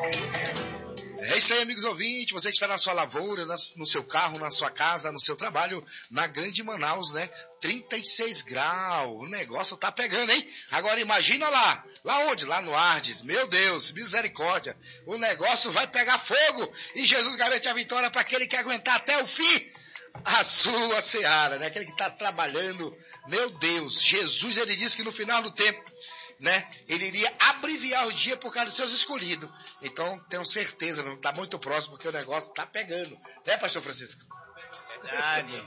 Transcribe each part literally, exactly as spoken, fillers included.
É isso aí, amigos ouvintes, você que está na sua lavoura, no seu carro, na sua casa, no seu trabalho, na grande Manaus, né? trinta e seis graus, o negócio tá pegando, hein? Agora imagina lá, lá onde? Lá no Ardes, meu Deus, misericórdia, o negócio vai pegar fogo e Jesus garante a vitória para aquele que aguentar até o fim a sua seara, né? Aquele que está trabalhando, meu Deus, Jesus, ele disse que no final do tempo, né, ele iria abreviar o dia por causa dos seus escolhidos. Então, tenho certeza, está muito próximo, porque o negócio está pegando. Né, pastor Francisco? Verdade.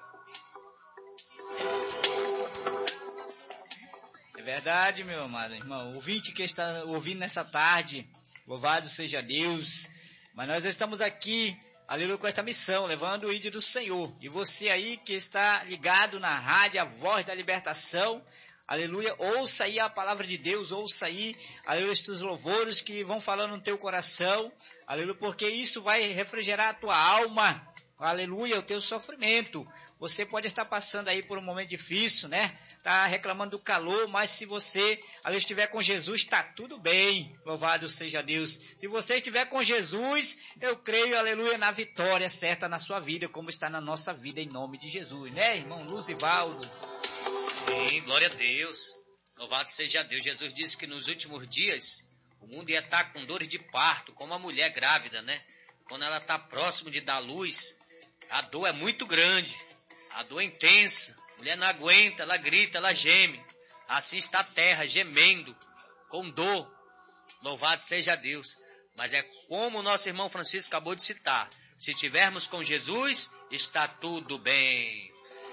É verdade, meu amado irmão. Ouvinte que está ouvindo nessa tarde, louvado seja Deus. Mas nós estamos aqui, aleluia, com esta missão, levando o ídolo do Senhor. E você aí que está ligado na rádio, a voz da libertação, aleluia, ouça aí a palavra de Deus, ouça aí, aleluia, estes louvores que vão falando no teu coração, aleluia, porque isso vai refrigerar a tua alma, aleluia, o teu sofrimento. Você pode estar passando aí por um momento difícil, né? Tá reclamando do calor, mas se você, aleluia, estiver com Jesus, está tudo bem, louvado seja Deus. Se você estiver com Jesus, eu creio, aleluia, na vitória certa na sua vida, como está na nossa vida, em nome de Jesus, né, irmão Luzivaldo? Sim, glória a Deus. Louvado seja Deus. Jesus disse que nos últimos dias o mundo ia estar com dores de parto, como a mulher grávida, né? Quando ela está próximo de dar luz, a dor é muito grande, a dor é intensa. A mulher não aguenta, ela grita, ela geme. Assim está a terra, gemendo, com dor. Louvado seja Deus. Mas é como o nosso irmão Francisco acabou de citar. Se tivermos com Jesus, está tudo bem.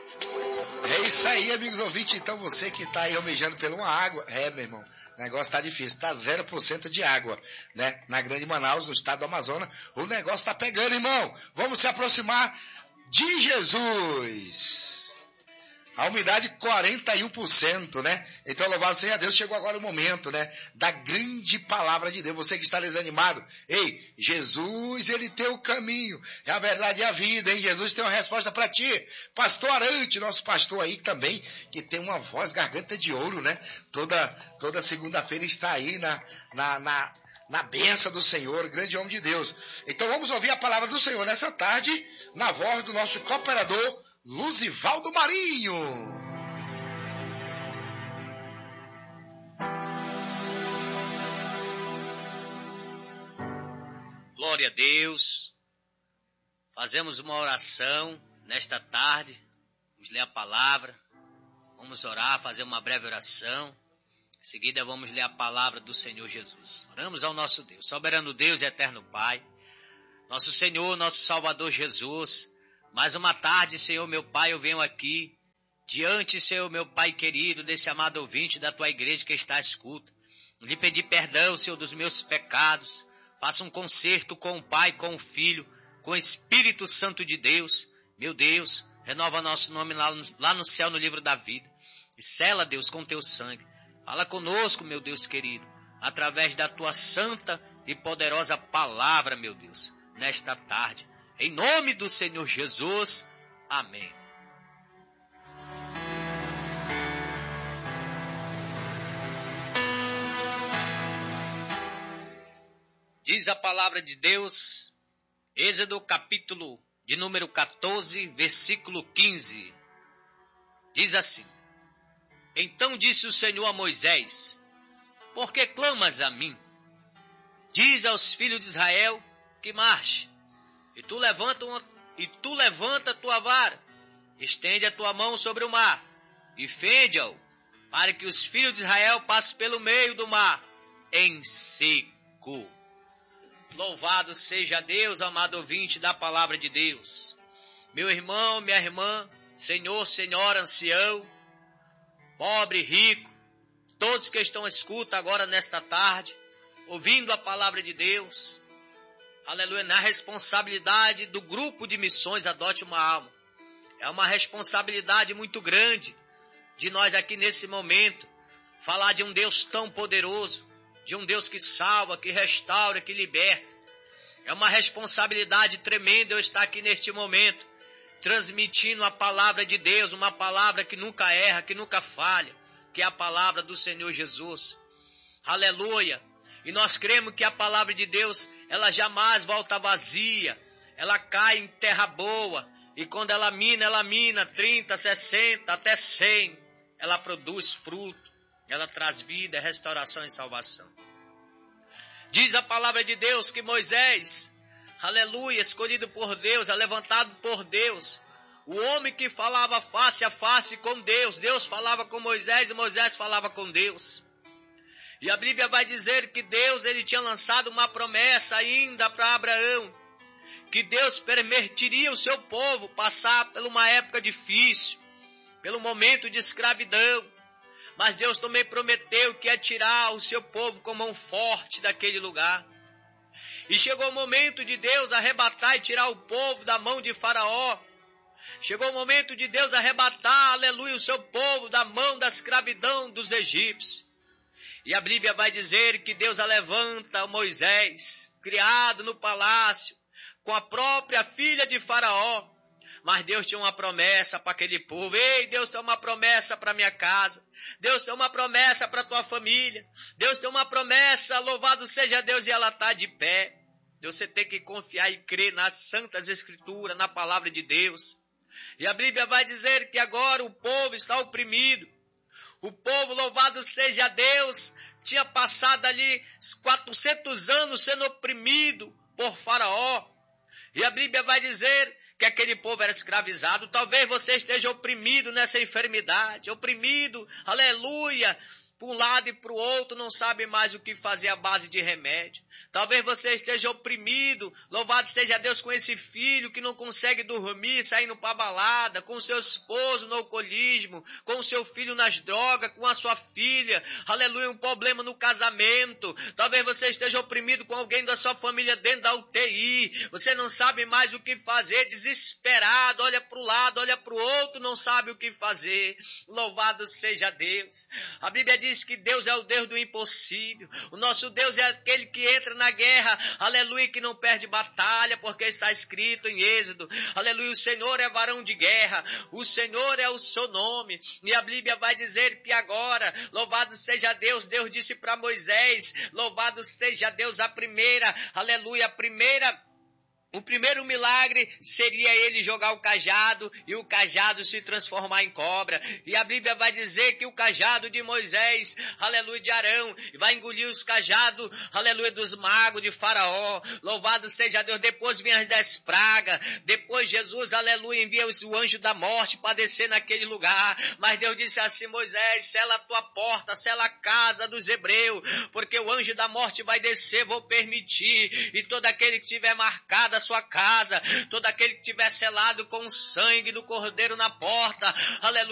É isso aí, amigos ouvintes. Então você que está aí almejando por uma água, é, meu irmão, o negócio está difícil, está zero por cento de água, né? Na grande Manaus, no estado do Amazonas, o negócio está pegando, irmão. Vamos se aproximar de Jesus. A umidade quarenta e um por cento, né? Então, louvado seja Deus, chegou agora o momento, né? Da grande palavra de Deus. Você que está desanimado, ei, Jesus, ele tem o caminho, é a verdade e a vida, hein? Jesus tem uma resposta para ti. Pastor Arante, nosso pastor aí também, que tem uma voz garganta de ouro, né? Toda, toda segunda-feira está aí na, na, na, na bênção do Senhor, grande homem de Deus. Então, vamos ouvir a palavra do Senhor nessa tarde, na voz do nosso cooperador, Luzivaldo Marinho. Glória a Deus. Fazemos uma oração nesta tarde. Vamos ler a palavra. Vamos orar, fazer uma breve oração. Em seguida vamos ler a palavra do Senhor Jesus. Oramos ao nosso Deus, soberano Deus e eterno Pai. Nosso Senhor, nosso Salvador Jesus. Mais uma tarde, Senhor, meu Pai, eu venho aqui, diante, Senhor, meu Pai querido, desse amado ouvinte da Tua igreja que está à escuta. Lhe pedir perdão, Senhor, dos meus pecados. Faça um concerto com o Pai, com o Filho, com o Espírito Santo de Deus. Meu Deus, renova nosso nome lá no, lá no céu, no livro da vida. E sela, Deus, com Teu sangue. Fala conosco, meu Deus querido, através da Tua santa e poderosa palavra, meu Deus, nesta tarde. Em nome do Senhor Jesus, amém. Diz a palavra de Deus, Êxodo capítulo de número quatorze, versículo quinze. Diz assim: Então disse o Senhor a Moisés: Por que clamas a mim? Diz aos filhos de Israel que marche. E tu levanta, uma, e tu levanta a tua vara, estende a tua mão sobre o mar, e fende-o, para que os filhos de Israel passem pelo meio do mar, em seco. Louvado seja Deus, amado ouvinte da palavra de Deus. Meu irmão, minha irmã, senhor, senhora, ancião, pobre, rico, todos que estão à escuta agora nesta tarde, ouvindo a palavra de Deus, aleluia, na responsabilidade do grupo de missões Adote uma Alma. É uma responsabilidade muito grande de nós aqui nesse momento falar de um Deus tão poderoso, de um Deus que salva, que restaura, que liberta. É uma responsabilidade tremenda eu estar aqui neste momento, transmitindo a palavra de Deus, uma palavra que nunca erra, que nunca falha, que é a palavra do Senhor Jesus. Aleluia! E nós cremos que a palavra de Deus, ela jamais volta vazia. Ela cai em terra boa. E quando ela mina, ela mina trinta, sessenta, até cem. Ela produz fruto. Ela traz vida, restauração e salvação. Diz a palavra de Deus que Moisés, aleluia, escolhido por Deus, é levantado por Deus. O homem que falava face a face com Deus. Deus falava com Moisés e Moisés falava com Deus. E a Bíblia vai dizer que Deus, ele tinha lançado uma promessa ainda para Abraão. Que Deus permitiria o seu povo passar por uma época difícil, pelo momento de escravidão. Mas Deus também prometeu que ia tirar o seu povo com mão forte daquele lugar. E chegou o momento de Deus arrebatar e tirar o povo da mão de Faraó. Chegou o momento de Deus arrebatar, aleluia, o seu povo da mão da escravidão dos egípcios. E a Bíblia vai dizer que Deus levanta Moisés, criado no palácio, com a própria filha de Faraó. Mas Deus tinha uma promessa para aquele povo. Ei, Deus tem uma promessa para minha casa. Deus tem uma promessa para tua família. Deus tem uma promessa, louvado seja Deus, e ela está de pé. Você tem que confiar e crer nas santas escrituras, na palavra de Deus. E a Bíblia vai dizer que agora o povo está oprimido. O povo, louvado seja Deus, tinha passado ali quatrocentos anos sendo oprimido por Faraó. E a Bíblia vai dizer que aquele povo era escravizado. Talvez você esteja oprimido nessa enfermidade, oprimido, aleluia, para um lado e para o outro, não sabe mais o que fazer à base de remédio. Talvez você esteja oprimido, louvado seja Deus, com esse filho que não consegue dormir, saindo para a balada, com seu esposo no alcoolismo, com o seu filho nas drogas, com a sua filha, aleluia, um problema no casamento. Talvez você esteja oprimido com alguém da sua família dentro da U T I, você não sabe mais o que fazer, desesperado, olha para o lado, olha para o outro, não sabe o que fazer. Louvado seja Deus. A Bíblia diz que Deus é o Deus do impossível. O nosso Deus é aquele que entra na guerra, aleluia, que não perde batalha, porque está escrito em Êxodo, aleluia, o Senhor é varão de guerra, o Senhor é o seu nome. E a Bíblia vai dizer que agora, louvado seja Deus, Deus disse para Moisés, louvado seja Deus, a primeira, aleluia, a primeira O primeiro milagre seria ele jogar o cajado e o cajado se transformar em cobra. E a Bíblia vai dizer que o cajado de Moisés, aleluia, de Arão, vai engolir os cajados, aleluia, dos magos de Faraó. Louvado seja Deus. Depois vem as dez pragas. Depois Jesus, aleluia, envia o anjo da morte para descer naquele lugar. Mas Deus disse assim: Moisés, sela a tua porta, sela a casa dos hebreus, porque o anjo da morte vai descer, vou permitir. E todo aquele que tiver marcado a sua casa, todo aquele que tiver selado com o sangue do Cordeiro na porta, aleluia,